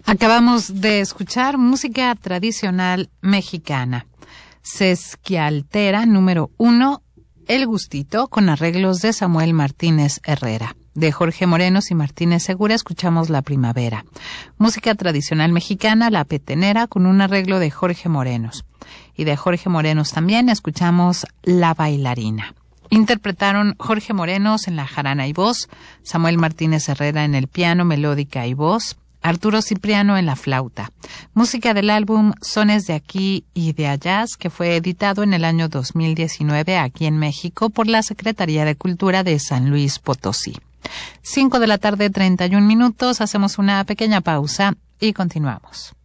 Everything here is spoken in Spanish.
Acabamos de escuchar música tradicional mexicana. Sesquialtera número 1, El Gustito, con arreglos de Samuel Martínez Herrera. De Jorge Morenos y Martínez Segura escuchamos La Primavera. Música tradicional mexicana, La Petenera, con un arreglo de Jorge Morenos. Y de Jorge Morenos también escuchamos La Bailarina. Interpretaron Jorge Morenos en la jarana y voz, Samuel Martínez Herrera en el piano, melódica y voz, Arturo Cipriano en la flauta. Música del álbum Sones de Aquí y de Allá, que fue editado en el año 2019 aquí en México por la Secretaría de Cultura de San Luis Potosí. 5 de la tarde, 31 minutos. Hacemos una pequeña pausa y continuamos.